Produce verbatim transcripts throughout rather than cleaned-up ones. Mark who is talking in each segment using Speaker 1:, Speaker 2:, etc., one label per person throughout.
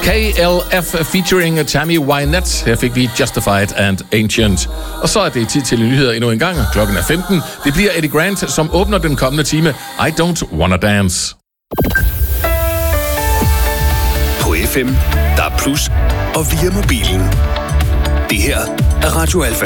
Speaker 1: K L F featuring Tammy Wynette. Her fik vi Justified and Ancient. Og så er det tid til nyheder endnu en gang. Klokken er femten. Det bliver Eddie Grant, som åbner den kommende time. I Don't Wanna Dance.
Speaker 2: På F M, der er plus, og via mobilen. Det her er Radio Alfa.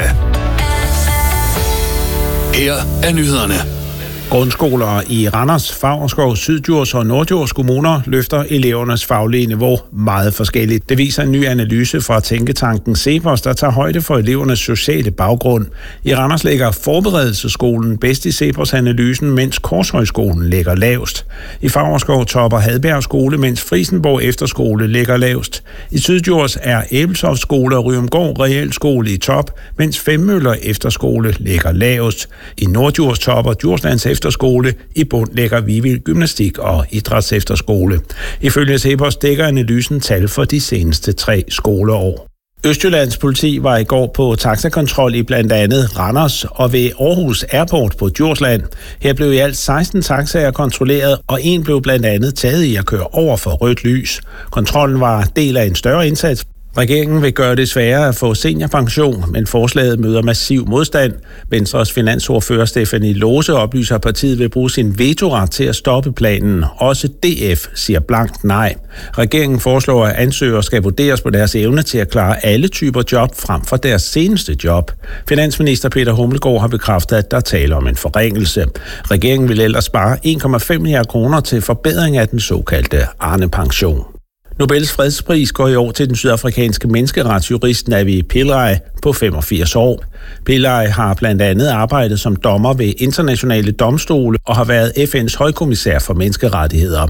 Speaker 2: Her er nyhederne.
Speaker 3: Grundskoler i Randers, Favrskov, Syddjurs og Nordjurs kommuner løfter elevernes faglige niveau meget forskelligt. Det viser en ny analyse fra tænketanken CEPOS, der tager højde for elevernes sociale baggrund. I Randers ligger forberedelsesskolen bedst i CEPOS-analysen, mens Korshøjskolen ligger lavest. I Favrskov topper Hadberg skole, mens Frisenborg Efterskole ligger lavest. I Syddjurs er Æbeltoft skole og Ryumgård Realskole i top, mens Femmøller Efterskole ligger lavest. I Nordjurs topper Djurslands Efterskole, i bund ligger Vivild Gymnastik og Idrætsefterskole. Ifølge CEPOS dækker analysen tal for de seneste tre skoleår. Østjyllands politi var i går på taxakontrol i blandt andet Randers og ved Aarhus Airport på Djursland. Her blev i alt seksten taxaer kontrolleret, og en blev blandt andet taget i at køre over for rødt lys. Kontrollen var del af en større indsats. Regeringen vil gøre det sværere at få seniorpension, men forslaget møder massiv modstand. Venstres finansordfører Stephanie Lose oplyser, at partiet vil bruge sin vetoret til at stoppe planen. Også D F siger blankt nej. Regeringen foreslår, at ansøgere skal vurderes på deres evne til at klare alle typer job frem for deres seneste job. Finansminister Peter Hummelgaard har bekræftet, at der taler om en forringelse. Regeringen vil ellers spare en komma fem milliarder kroner til forbedring af den såkaldte Arne-pension. Nobels fredspris går i år til den sydafrikanske menneskeretsjurist Navi Pillay på femogfirs år. Pillay har blandt andet arbejdet som dommer ved internationale domstole og har været F N's højkommissær for menneskerettigheder.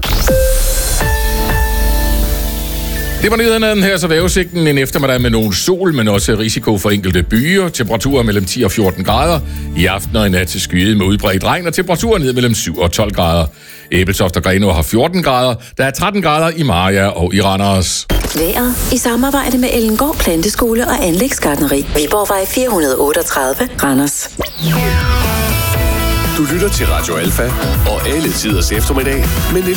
Speaker 1: Det var nyhederne her, så vejrudsigten en eftermiddag med nogen sol, men også risiko for enkelte byer. Temperaturer mellem ti og fjorten grader. I aften og i nat til skyet med udbredt regn, og temperaturer ned mellem syv og tolv grader. Æbeltoft og Grenaa har fjorten grader. Der er tretten grader i Mariager og i Randers.
Speaker 4: Vejret i samarbejde med Ellengård Planteskole og Anlægsgartneri. Viborgvej fire hundrede otteogtredive, Randers.
Speaker 2: Du lytter til Radio Alfa og alle tiders eftermiddag, men